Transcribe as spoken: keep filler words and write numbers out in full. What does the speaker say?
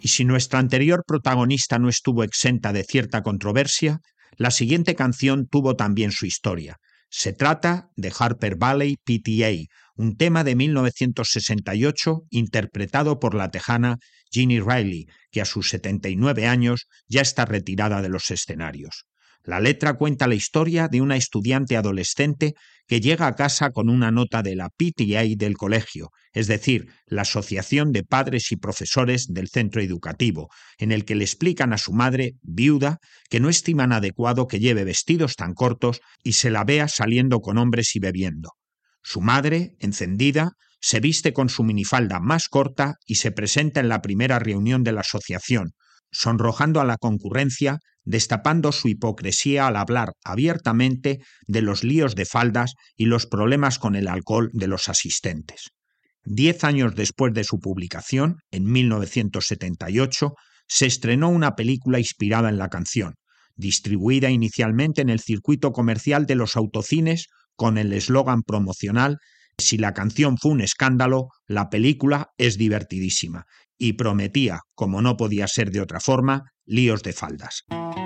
Y si nuestra anterior protagonista no estuvo exenta de cierta controversia, la siguiente canción tuvo también su historia. Se trata de Harper Valley P T A, un tema de mil novecientos sesenta y ocho interpretado por la tejana Jeannie Riley, que a sus setenta y nueve años ya está retirada de los escenarios. La letra cuenta la historia de una estudiante adolescente que llega a casa con una nota de la P T A del colegio, es decir, la Asociación de Padres y Profesores del centro educativo, en el que le explican a su madre, viuda, que no estiman adecuado que lleve vestidos tan cortos y se la vea saliendo con hombres y bebiendo. Su madre, encendida, se viste con su minifalda más corta y se presenta en la primera reunión de la asociación, sonrojando a la concurrencia, destapando su hipocresía al hablar abiertamente de los líos de faldas y los problemas con el alcohol de los asistentes. Diez años después de su publicación, en mil novecientos setenta y ocho, se estrenó una película inspirada en la canción, distribuida inicialmente en el circuito comercial de los autocines con el eslogan promocional «Si la canción fue un escándalo, la película es divertidísima», y prometía, como no podía ser de otra forma, líos de faldas.